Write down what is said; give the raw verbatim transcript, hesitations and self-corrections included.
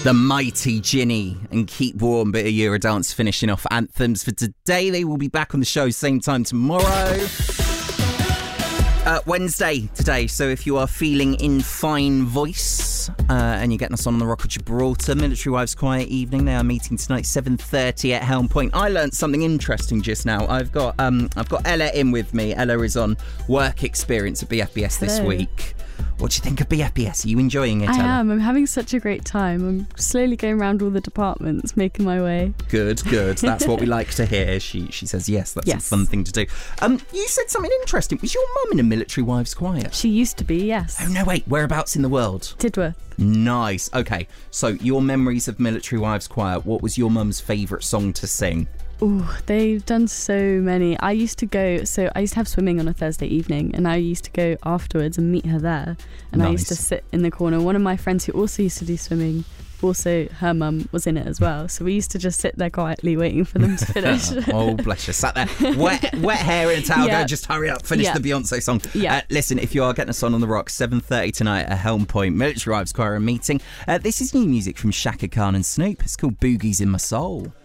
The mighty Ginny and Keep Warm, bit of Eurodance finishing off anthems for today. They will be back on the show same time tomorrow. Uh, Wednesday today, so if you are feeling in fine voice uh, and you're getting us on the Rock of Gibraltar, Military Wives Choir evening, they are meeting tonight seven thirty at Helm Point. I learnt something interesting just now. I've got um, I've got Ella in with me. Ella is on work experience at B F B S this Hello. week. What do you think of B F B S? Are you enjoying it, I Ella? am. I'm having such a great time. I'm slowly going around all the departments, making my way. Good, good. That's what we like to hear. She she says yes, that's Yes. a fun thing to do. Um, you said something interesting. Was your mum in a Military Wives Choir? She used to be, yes. Oh, no, wait. Whereabouts in the world? Tidworth. Nice. Okay, so your memories of Military Wives Choir, what was your mum's favourite song to sing? Ooh, they've done so many. I used to go, so I used to have swimming on a Thursday evening, and I used to go afterwards and meet her there. And I used to Nice. sit in the corner. One of my friends who also used to do swimming, also her mum was in it as well. So we used to just sit there quietly waiting for them to finish. Oh, bless you. Sat there, wet, wet hair in a towel, Yeah. go, just hurry up, finish Yeah. the Beyonce song. Yeah. Uh, listen, if you are getting us on on the Rock, seven thirty tonight at Helm Point, Military Wives Choir meeting. Uh, this is new music from Shaka Khan and Snoop. It's called Boogies in My Soul.